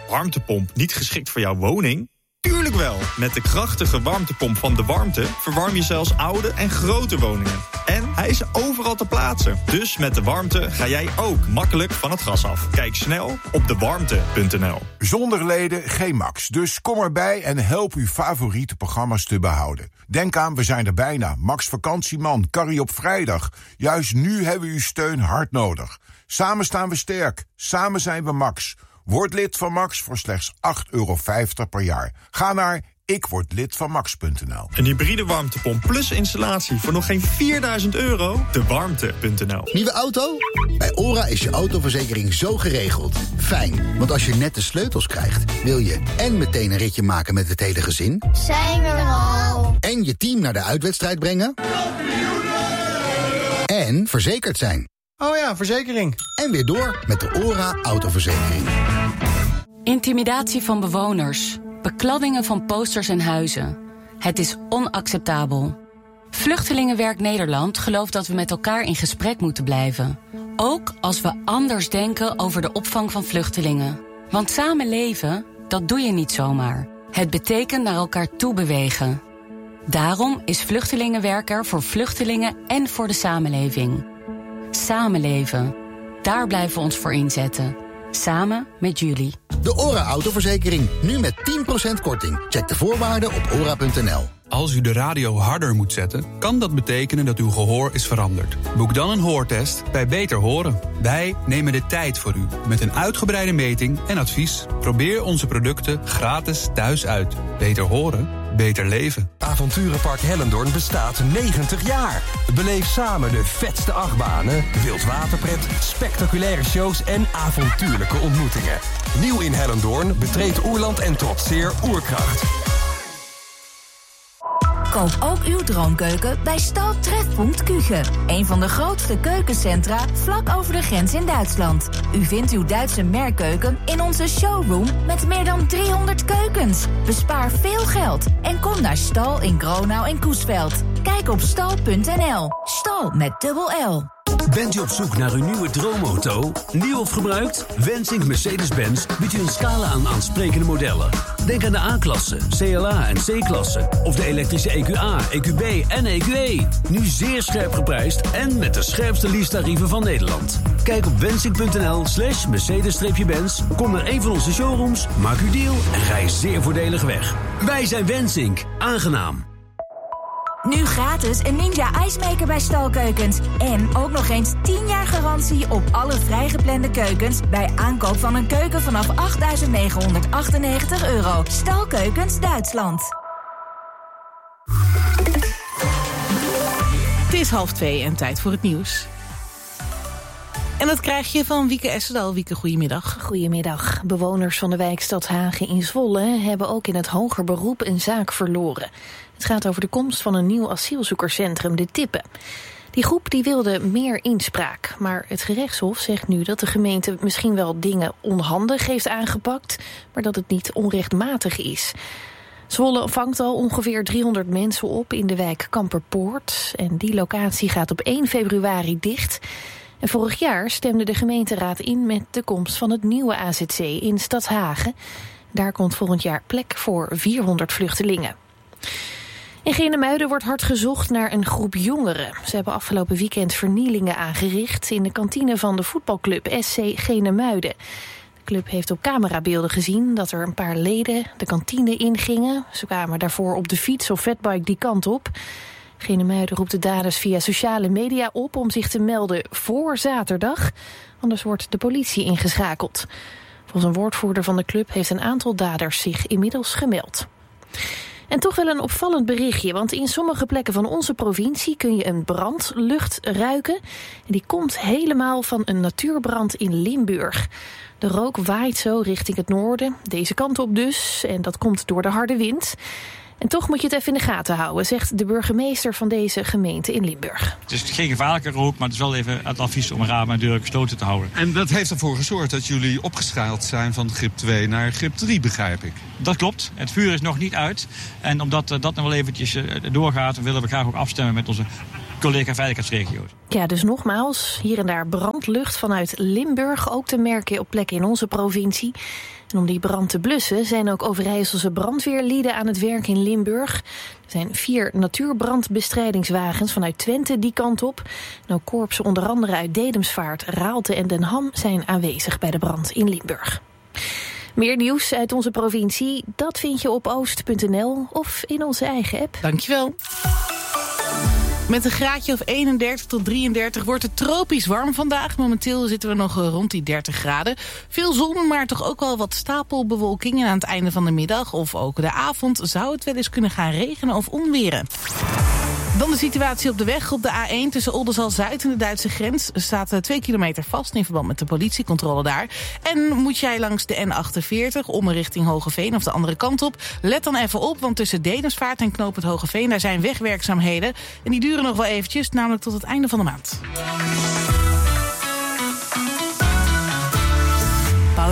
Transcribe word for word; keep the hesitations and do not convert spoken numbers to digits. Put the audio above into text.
Warmtepomp niet geschikt voor jouw woning? Tuurlijk wel! Met de krachtige warmtepomp van De Warmte verwarm je zelfs oude en grote woningen. En hij is overal te plaatsen. Dus met De Warmte ga jij ook makkelijk van het gas af. Kijk snel op de warmte punt n l. Zonder leden geen Max. Dus kom erbij en help uw favoriete programma's te behouden. Denk aan, we zijn er bijna. Max Vakantieman, Carrie op vrijdag. Juist nu hebben we uw steun hard nodig. Samen staan we sterk. Samen zijn we Max. Word lid van Max voor slechts acht euro vijftig per jaar. Ga naar ik word lid van max punt n l. Een hybride warmtepomp plus installatie voor nog geen vierduizend euro? de warmte punt n l. Nieuwe auto? Bij OHRA is je autoverzekering zo geregeld. Fijn, want als je net de sleutels krijgt, wil je en meteen een ritje maken met het hele gezin. Zijn we er al? En je team naar de uitwedstrijd brengen. En verzekerd zijn. Oh ja, verzekering. En weer door met de OHRA autoverzekering. Intimidatie van bewoners. Bekladdingen van posters en huizen. Het is onacceptabel. Vluchtelingenwerk Nederland gelooft dat we met elkaar in gesprek moeten blijven. Ook als we anders denken over de opvang van vluchtelingen. Want samen leven, dat doe je niet zomaar. Het betekent naar elkaar toe bewegen. Daarom is Vluchtelingenwerk er voor vluchtelingen en voor de samenleving. Samenleven. Daar blijven we ons voor inzetten. Samen met jullie. De OHRA autoverzekering. Nu met tien procent korting. Check de voorwaarden op ora punt n l. Als u de radio harder moet zetten, kan dat betekenen dat uw gehoor is veranderd. Boek dan een hoortest bij Beter Horen. Wij nemen de tijd voor u, met een uitgebreide meting en advies. Probeer onze producten gratis thuis uit. Beter horen, beter leven. Avonturenpark Hellendoorn bestaat negentig jaar. Beleef samen de vetste achtbanen, wildwaterpret, spectaculaire shows en avontuurlijke ontmoetingen. Nieuw in Hellendoorn, betreed Oerland en trotseer Oerkracht. Koop ook uw droomkeuken bij Stal Trefpunt Küche. Een van de grootste keukencentra vlak over de grens in Duitsland. U vindt uw Duitse merkkeuken in onze showroom met meer dan driehonderd keukens. Bespaar veel geld en kom naar Stal in Gronau en Coesveld. Kijk op stal punt n l. Stal met dubbel L. Bent u op zoek naar uw nieuwe droomauto? Nieuw of gebruikt? Wensink Mercedes-Benz biedt u een scala aan aansprekende modellen. Denk aan de A-klasse, C L A en C-klasse. Of de elektrische E Q A, E Q B en E Q E. Nu zeer scherp geprijsd en met de scherpste leasetarieven van Nederland. Kijk op wensink punt n l slash Mercedes-Benz. Kom naar een van onze showrooms, maak uw deal en rij zeer voordelig weg. Wij zijn Wensink. Aangenaam. Nu gratis een Ninja IceMaker bij Stalkeukens. En ook nog eens tien jaar garantie op alle vrijgeplande keukens bij aankoop van een keuken vanaf achtduizend negenhonderdachtennegentig euro. Stalkeukens Duitsland. Het is half twee en tijd voor het nieuws. En dat krijg je van Wieke Essendal. Wieke, goedemiddag. Goedemiddag. Bewoners van de wijk Stadshagen in Zwolle hebben ook in het hoger beroep een zaak verloren. Het gaat over de komst van een nieuw asielzoekerscentrum, De Tippen. Die groep die wilde meer inspraak, maar het gerechtshof zegt nu dat de gemeente misschien wel dingen onhandig heeft aangepakt, maar dat het niet onrechtmatig is. Zwolle vangt al ongeveer driehonderd mensen op in de wijk Kamperpoort en die locatie gaat op één februari dicht. En vorig jaar stemde de gemeenteraad in met de komst van het nieuwe A Z C in Stadshagen. Daar komt volgend jaar plek voor vierhonderd vluchtelingen. In Genemuiden wordt hard gezocht naar een groep jongeren. Ze hebben afgelopen weekend vernielingen aangericht in de kantine van de voetbalclub S C Genemuiden. De club heeft op camerabeelden gezien dat er een paar leden de kantine ingingen. Ze kwamen daarvoor op de fiets of fatbike die kant op. Genemuiden roept de daders via sociale media op om zich te melden voor zaterdag. Anders wordt de politie ingeschakeld. Volgens een woordvoerder van de club heeft een aantal daders zich inmiddels gemeld. En toch wel een opvallend berichtje, want in sommige plekken van onze provincie kun je een brandlucht ruiken. En die komt helemaal van een natuurbrand in Limburg. De rook waait zo richting het noorden, deze kant op dus, en dat komt door de harde wind. En toch moet je het even in de gaten houden, zegt de burgemeester van deze gemeente in Limburg. Het is geen gevaarlijke rook, maar het is wel even het advies om ramen en deuren gesloten te houden. En dat heeft ervoor gezorgd dat jullie opgeschaald zijn van grip twee naar grip drie, begrijp ik. Dat klopt. Het vuur is nog niet uit. En omdat dat nog wel eventjes doorgaat, willen we graag ook afstemmen met onze collega-veiligheidsregio's. Ja, dus nogmaals, hier en daar brandlucht vanuit Limburg, ook te merken op plekken in onze provincie. En om die brand te blussen zijn ook Overijsselse brandweerlieden aan het werk in Limburg. Er zijn vier natuurbrandbestrijdingswagens vanuit Twente die kant op. En ook korpsen onder andere uit Dedemsvaart, Raalte en Den Ham zijn aanwezig bij de brand in Limburg. Meer nieuws uit onze provincie, dat vind je op oost punt n l of in onze eigen app. Dankjewel. Met een graadje of eenendertig tot drieëndertig wordt het tropisch warm vandaag. Momenteel zitten we nog rond die dertig graden. Veel zon, maar toch ook wel wat stapelbewolking. En aan het einde van de middag of ook de avond zou het wel eens kunnen gaan regenen of onweren. Dan de situatie op de weg. Op de A één tussen Oldenzaal-Zuid en de Duitse grens staat twee kilometer vast in verband met de politiecontrole daar. En moet jij langs de N achtenveertig om richting Hogeveen of de andere kant op, let dan even op, want tussen Dedemsvaart en Knoop het Hogeveen daar zijn wegwerkzaamheden. En die duren nog wel eventjes, namelijk tot het einde van de maand.